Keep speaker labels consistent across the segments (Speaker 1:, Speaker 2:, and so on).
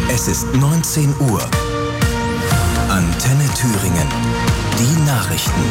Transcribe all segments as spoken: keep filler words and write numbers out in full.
Speaker 1: Es ist neunzehn Uhr. Antenne Thüringen. Die Nachrichten.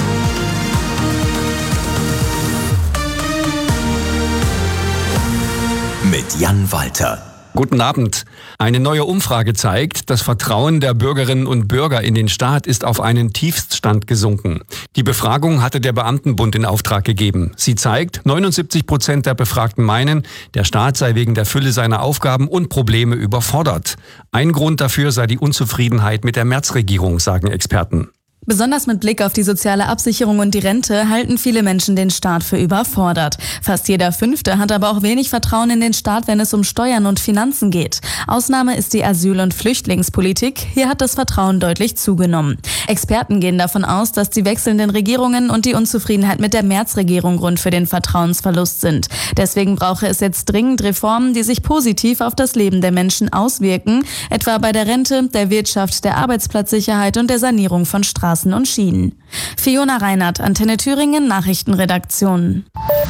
Speaker 1: Mit Jan Walter.
Speaker 2: Guten Abend. Eine neue Umfrage zeigt, das Vertrauen der Bürgerinnen und Bürger in den Staat ist auf einen Tiefststand gesunken. Die Befragung hatte der Beamtenbund in Auftrag gegeben. Sie zeigt, neunundsiebzig Prozent der Befragten meinen, der Staat sei wegen der Fülle seiner Aufgaben und Probleme überfordert. Ein Grund dafür sei die Unzufriedenheit mit der Merz-Regierung, sagen Experten.
Speaker 3: Besonders mit Blick auf die soziale Absicherung und die Rente halten viele Menschen den Staat für überfordert. Fast jeder Fünfte hat aber auch wenig Vertrauen in den Staat, wenn es um Steuern und Finanzen geht. Ausnahme ist die Asyl- und Flüchtlingspolitik. Hier hat das Vertrauen deutlich zugenommen. Experten gehen davon aus, dass die wechselnden Regierungen und die Unzufriedenheit mit der Merz-Regierung Grund für den Vertrauensverlust sind. Deswegen brauche es jetzt dringend Reformen, die sich positiv auf das Leben der Menschen auswirken, etwa bei der Rente, der Wirtschaft, der Arbeitsplatzsicherheit und der Sanierung von Straßen und Schienen. Fiona Reinhardt, Antenne Thüringen, Nachrichtenredaktion.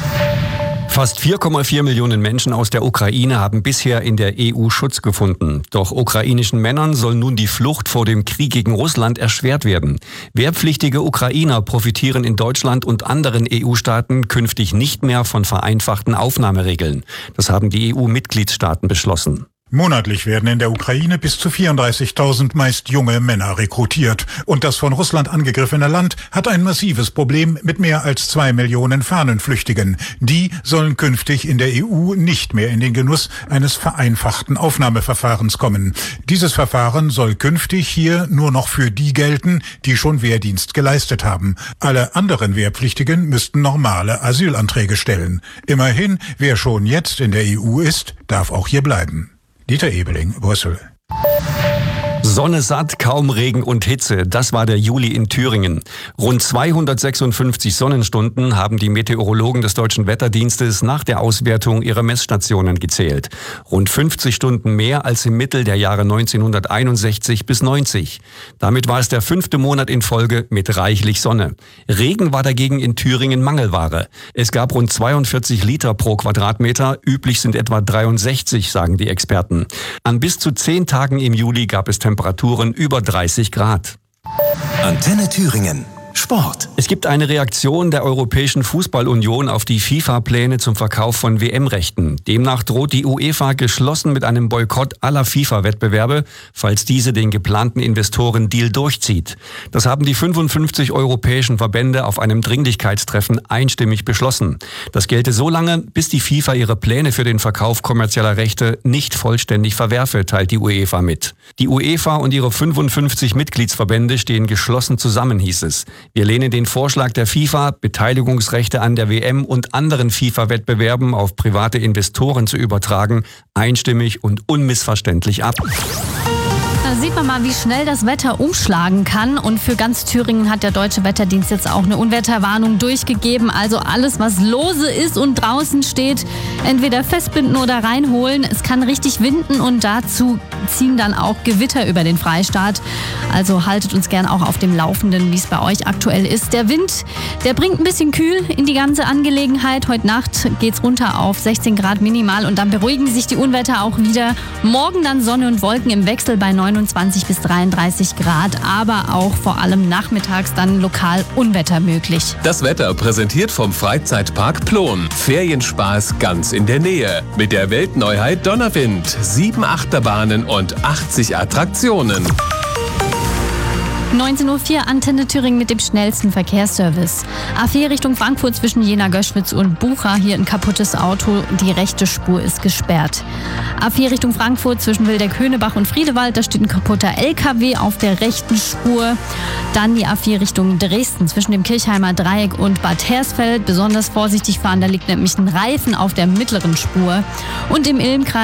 Speaker 2: Fast vier Komma vier Millionen Menschen aus der Ukraine haben bisher in der E U Schutz gefunden. Doch ukrainischen Männern soll nun die Flucht vor dem Krieg gegen Russland erschwert werden. Wehrpflichtige Ukrainer profitieren in Deutschland und anderen E U-Staaten künftig nicht mehr von vereinfachten Aufnahmeregeln. Das haben die E U-Mitgliedstaaten beschlossen.
Speaker 4: Monatlich werden in der Ukraine bis zu vierunddreißigtausend meist junge Männer rekrutiert. Und das von Russland angegriffene Land hat ein massives Problem mit mehr als zwei Millionen Fahnenflüchtigen. Die sollen künftig in der E U nicht mehr in den Genuss eines vereinfachten Aufnahmeverfahrens kommen. Dieses Verfahren soll künftig hier nur noch für die gelten, die schon Wehrdienst geleistet haben. Alle anderen Wehrpflichtigen müssten normale Asylanträge stellen. Immerhin, wer schon jetzt in der E U ist, darf auch hier bleiben. Dieter Ebeling, Brüssel.
Speaker 2: Sonne satt, kaum Regen und Hitze. Das war der Juli in Thüringen. Rund zweihundertsechsundfünfzig Sonnenstunden haben die Meteorologen des Deutschen Wetterdienstes nach der Auswertung ihrer Messstationen gezählt. Rund fünfzig Stunden mehr als im Mittel der Jahre neunzehnhunderteinundsechzig bis neunzig. Damit war es der fünfte Monat in Folge mit reichlich Sonne. Regen war dagegen in Thüringen Mangelware. Es gab rund zweiundvierzig Liter pro Quadratmeter. Üblich sind etwa dreiundsechzig, sagen die Experten. An bis zu zehn Tagen im Juli gab es Temperaturen über dreißig Grad.
Speaker 1: Antenne Thüringen. Sport.
Speaker 2: Es gibt eine Reaktion der Europäischen Fußballunion auf die FIFA-Pläne zum Verkauf von W M-Rechten. Demnach droht die UEFA geschlossen mit einem Boykott aller FIFA-Wettbewerbe, falls diese den geplanten Investoren-Deal durchzieht. Das haben die fünfundfünfzig europäischen Verbände auf einem Dringlichkeitstreffen einstimmig beschlossen. Das gelte so lange, bis die FIFA ihre Pläne für den Verkauf kommerzieller Rechte nicht vollständig verwerfe, teilt die UEFA mit. Die UEFA und ihre fünfundfünfzig Mitgliedsverbände stehen geschlossen zusammen, hieß es. Wir lehnen den Vorschlag der FIFA, Beteiligungsrechte an der W M und anderen FIFA-Wettbewerben auf private Investoren zu übertragen, einstimmig und unmissverständlich ab.
Speaker 5: Da sieht man mal, wie schnell das Wetter umschlagen kann. Und für ganz Thüringen hat der Deutsche Wetterdienst jetzt auch eine Unwetterwarnung durchgegeben. Also alles, was lose ist und draußen steht, entweder festbinden oder reinholen. Es kann richtig winden und dazu ziehen dann auch Gewitter über den Freistaat. Also haltet uns gern auch auf dem Laufenden, wie es bei euch aktuell ist. Der Wind, der bringt ein bisschen kühl in die ganze Angelegenheit. Heute Nacht geht's runter auf sechzehn Grad minimal und dann beruhigen sich die Unwetter auch wieder. Morgen dann Sonne und Wolken im Wechsel bei neunundzwanzig bis dreiunddreißig Grad, aber auch vor allem nachmittags dann lokal Unwetter möglich.
Speaker 6: Das Wetter präsentiert vom Freizeitpark Plon. Ferienspaß ganz in der Nähe. Mit der Weltneuheit Donnerwind. Sieben Achterbahnen und achtzig Attraktionen.
Speaker 5: neunzehn Uhr vier, Antenne Thüringen mit dem schnellsten Verkehrsservice. A vier Richtung Frankfurt zwischen Jena-Göschwitz und Bucha. Hier ein kaputtes Auto. Die rechte Spur ist gesperrt. A vier Richtung Frankfurt zwischen Wildeck-Höhnebach und Friedewald. Da steht ein kaputter L K W auf der rechten Spur. Dann die A vier Richtung Dresden zwischen dem Kirchheimer Dreieck und Bad Hersfeld. Besonders vorsichtig fahren, da liegt nämlich ein Reifen auf der mittleren Spur. Und im Ilmkreis